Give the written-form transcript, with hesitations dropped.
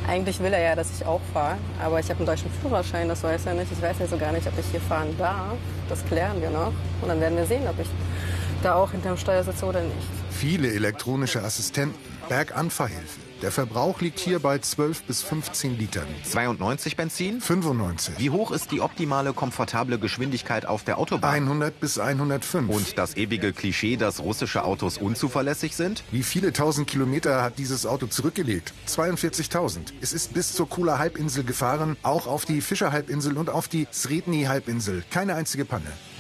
Eigentlich will er ja, dass ich auch fahre, aber ich habe einen deutschen Führerschein, das weiß er nicht. Ich weiß also gar nicht, ob ich hier fahren darf. Das klären wir noch und dann werden wir sehen, ob ich da auch hinterm Steuer sitze oder nicht. Viele elektronische Assistenten, Berganfahrhilfe. Der Verbrauch liegt hier bei 12 bis 15 Litern. 92 Benzin? 95. Wie hoch ist die optimale, komfortable Geschwindigkeit auf der Autobahn? 100 bis 105. Und das ewige Klischee, dass russische Autos unzuverlässig sind? Wie viele tausend Kilometer hat dieses Auto zurückgelegt? 42.000. Es ist bis zur Kula-Halbinsel gefahren, auch auf die Fischer-Halbinsel und auf die Sredni-Halbinsel. Keine einzige Panne.